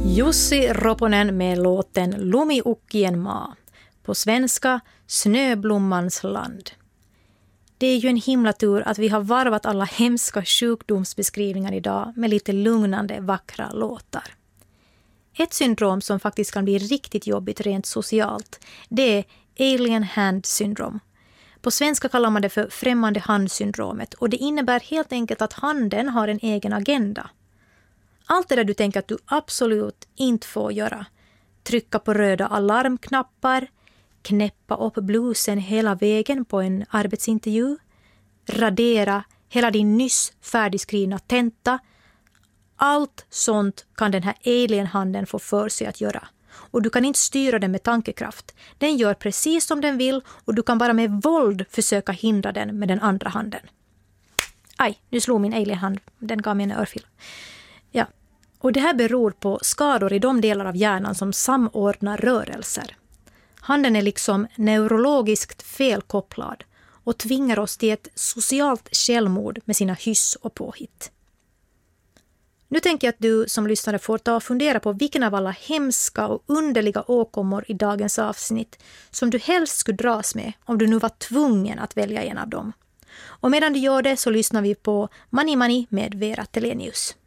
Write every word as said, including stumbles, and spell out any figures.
Jussi Roponen med låten Lumiukkien maa. På svenska Snöblommans land. Det är ju en himla tur att vi har varvat alla hemska sjukdomsbeskrivningar idag med lite lugnande, vackra låtar. Ett syndrom som faktiskt kan bli riktigt jobbigt rent socialt, det är alien hand syndrom. På svenska kallar man det för främmande handsyndromet och det innebär helt enkelt att handen har en egen agenda. Allt det där du tänker att du absolut inte får göra. Trycka på röda alarmknappar, knäppa upp blusen hela vägen på en arbetsintervju, radera hela din nyss färdigskrivna tenta. Allt sånt kan den här alienhanden få för sig att göra. Och du kan inte styra den med tankekraft. Den gör precis som den vill och du kan bara med våld försöka hindra den med den andra handen. Aj, nu slog min alienhand. Den gav mig en örfil. Ja, och det här beror på skador i de delar av hjärnan som samordnar rörelser. Handen är liksom neurologiskt felkopplad och tvingar oss till ett socialt självmord med sina hyss och påhitt. Nu tänker jag att du som lyssnare får ta och fundera på vilken av alla hemska och underliga åkommor i dagens avsnitt som du helst skulle dras med om du nu var tvungen att välja en av dem. Och medan du gör det så lyssnar vi på Mani Mani med Vera Telenius.